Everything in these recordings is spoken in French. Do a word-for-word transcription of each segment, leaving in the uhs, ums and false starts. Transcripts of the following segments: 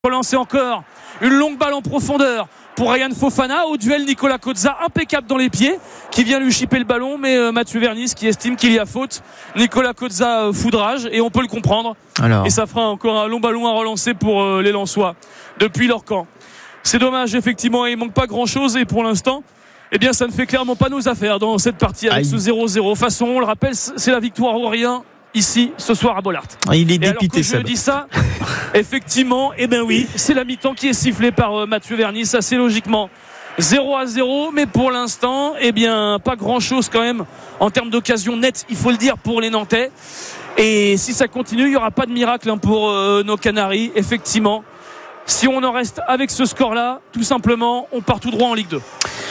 Relancer encore une longue balle en profondeur pour Ryan Fofana. Au duel, Nicolas Kozza, impeccable dans les pieds, qui vient lui chipper le ballon, mais euh, Mathieu Vernis qui estime qu'il y a faute. Nicolas Kozza euh, foudrage, et on peut le comprendre. Alors. Et ça fera encore un long ballon à relancer pour euh, les Lensois depuis leur camp. C'est dommage, effectivement, il manque pas grand chose, et pour l'instant, eh bien, ça ne fait clairement pas nos affaires dans cette partie avec Aïe. ce zéro zéro. Façon, on le rappelle, c'est la victoire ou rien ici ce soir à Bollaert. Il est dépité, ça. Je dis ça, effectivement, eh ben oui, c'est la mi-temps qui est sifflée par euh, Mathieu Vernis, assez logiquement. zéro à zéro, mais pour l'instant, eh bien, pas grand-chose quand même en termes d'occasion nette, il faut le dire, pour les Nantais. Et si ça continue, il n'y aura pas de miracle hein, pour euh, nos Canaries, effectivement. Si on en reste avec ce score-là, tout simplement, on part tout droit en Ligue deux.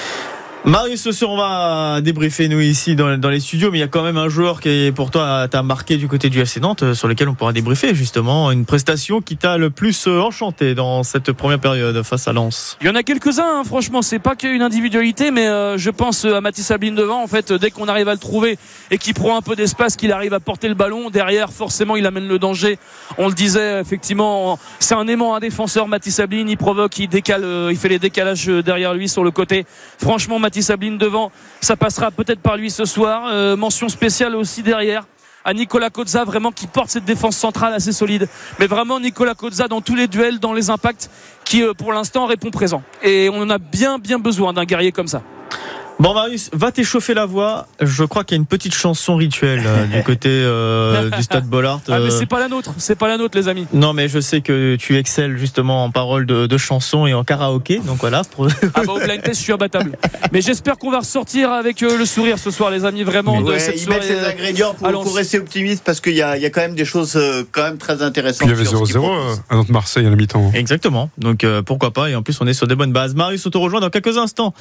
Marius, ce soir, on va débriefer nous ici dans, dans les studios, mais il y a quand même un joueur qui pour toi t'a marqué du côté du F C Nantes, sur lequel on pourra débriefer justement, une prestation qui t'a le plus enchanté dans cette première période face à Lens. Il y en a quelques-uns, hein, franchement, c'est pas qu'une individualité, mais euh, je pense à Mathis Ablin devant. En fait, dès qu'on arrive à le trouver et qu'il prend un peu d'espace, qu'il arrive à porter le ballon derrière, forcément, il amène le danger. On le disait, effectivement, c'est un aimant, un défenseur. Mathis Ablin, il provoque, il décale, euh, il fait les décalages derrière lui sur le côté. Franchement, Mathis Ablin devant, ça passera peut-être par lui ce soir. Euh, mention spéciale aussi derrière à Nicolas Kozza, vraiment qui porte cette défense centrale assez solide. Mais vraiment Nicolas Kozza dans tous les duels, dans les impacts, qui euh, pour l'instant répond présent. Et on en a bien bien besoin d'un guerrier comme ça. Bon Marius, va t'échauffer la voix. Je crois qu'il y a une petite chanson rituelle euh, du côté euh, du stade Bollaert. Euh... Ah mais c'est pas la nôtre, c'est pas la nôtre les amis. Non mais je sais que tu excelles justement en paroles de, de chansons et en karaoké, donc voilà. Pour... Ah bah au blind test je suis imbattable. Mais j'espère qu'on va ressortir avec euh, le sourire ce soir les amis, vraiment ouais, de cette ils soirée. Ils mettent les ingrédients pour, pour rester optimiste parce qu'il y a, il y a quand même des choses euh, quand même très intéressantes. Puis il y avait zéro zéro à Nantes-Marseille à la mi-temps. Exactement, donc euh, pourquoi pas, et en plus on est sur des bonnes bases. Marius, on te rejoint dans quelques instants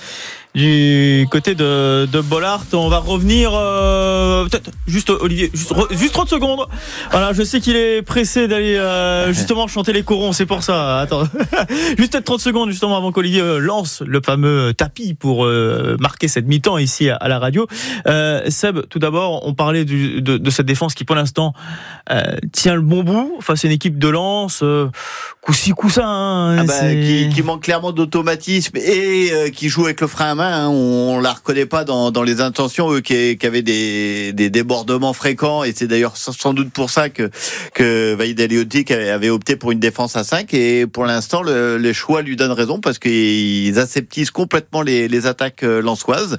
du côté de de Bollaert. On va revenir euh, peut-être juste Olivier juste, juste trente secondes. Voilà, je sais qu'il est pressé d'aller euh, justement chanter les corons, c'est pour ça. Attends. Juste peut-être trente secondes justement avant qu'Olivier euh, lance le fameux tapis pour euh, marquer cette mi-temps ici à, à la radio. Euh, Seb, tout d'abord, on parlait du, de, de cette défense qui pour l'instant euh, tient le bon bout face à une équipe de Lens euh, coup-ci coup-ça hein, ah bah, qui, qui manque clairement d'automatisme et euh, qui joue avec le frein à main hein. On, on la reconnaît pas dans Dans, dans les intentions, eux qui, qui avaient des, des débordements fréquents, et c'est d'ailleurs sans doute pour ça que, que Vahid Halilhodžić avait opté pour une défense à cinq, et pour l'instant le, les choix lui donnent raison parce qu'ils aseptisent complètement les, les attaques lensoises.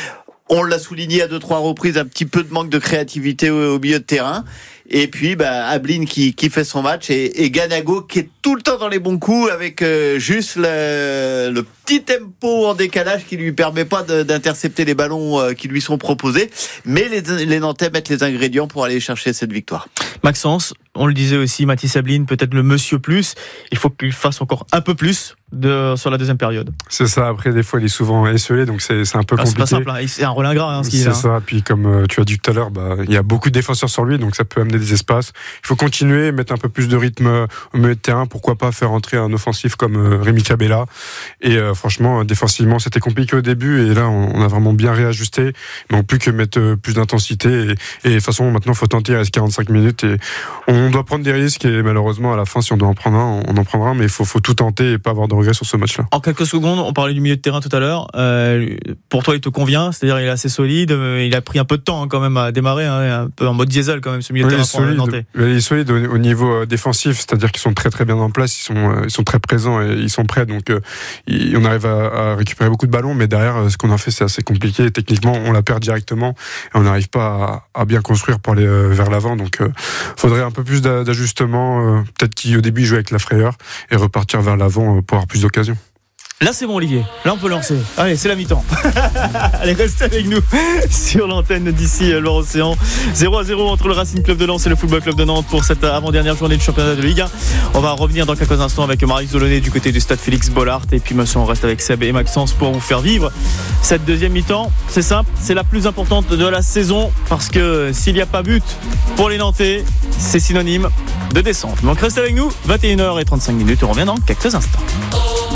On l'a souligné à deux trois reprises, un petit peu de manque de créativité au, au milieu de terrain. Et puis bah, Ablin qui, qui fait son match et, et Ganago qui est tout le temps dans les bons coups avec euh, juste le, le petit tempo en décalage qui lui permet pas de, d'intercepter les ballons euh, qui lui sont proposés. Mais les, les Nantais mettent les ingrédients pour aller chercher cette victoire. Maxence, on le disait aussi, Mathis Ablin, peut-être le monsieur plus. Il faut qu'il fasse encore un peu plus de, sur la deuxième période. C'est ça. Après, des fois, il est souvent esselé, donc c'est, c'est un peu ah, compliqué. C'est pas simple. Hein. C'est un rôle ingrat. Hein, ce qu'il c'est a. ça. Puis comme euh, tu as dit tout à l'heure, bah, il y a beaucoup de défenseurs sur lui, donc ça peut amener des espaces. Il faut continuer, mettre un peu plus de rythme au milieu de terrain. Pourquoi pas faire entrer un offensif comme euh, Rémi Cabella. Et euh, franchement, défensivement, c'était compliqué au début, et là, on, on a vraiment bien réajusté. Il manque plus que mettre euh, plus d'intensité. Et, et de toute façon, maintenant, il faut tenter. Il reste quarante-cinq minutes et on doit prendre des risques. Et malheureusement, à la fin, si on doit en prendre un, on en prendra un. Mais il faut, faut tout tenter et pas avoir de regrets sur ce match-là. En quelques secondes, on parlait du milieu de terrain tout à l'heure. Euh, pour toi, il te convient, c'est-à-dire il est assez solide. Il a pris un peu de temps hein, quand même à démarrer, hein, un peu en mode diesel quand même ce milieu oui, de terrain. Il est solide, il est solide au, au niveau défensif, c'est-à-dire qu'ils sont très très bien en place, ils sont ils sont très présents et ils sont prêts. Donc euh, il, on arrive à, à récupérer beaucoup de ballons, mais derrière ce qu'on a fait c'est assez compliqué. Et techniquement, on la perd directement et on n'arrive pas à, à bien construire pour aller euh, vers l'avant. Donc euh, faudrait un peu plus d'ajustement. Euh, peut-être qu'au début il jouait avec la frayeur et repartir vers l'avant euh, pour avoir plus d'occasions. Là c'est bon Olivier, là on peut lancer. Allez, c'est la mi-temps. Allez, restez avec nous sur l'antenne d'ici Loire-Océan. zéro à zéro entre le Racing Club de Lens et le Football Club de Nantes pour cette avant-dernière journée du championnat de Ligue un. On va revenir dans quelques instants avec Marius Delaunay du côté du stade Félix Bollaert. Et puis monsieur, on reste avec Seb et Maxence pour vous faire vivre cette deuxième mi-temps. C'est simple, c'est la plus importante de la saison parce que s'il n'y a pas but pour les Nantais, c'est synonyme de descente. Donc restez avec nous, vingt et une heures trente-cinq minutes, on revient dans quelques instants.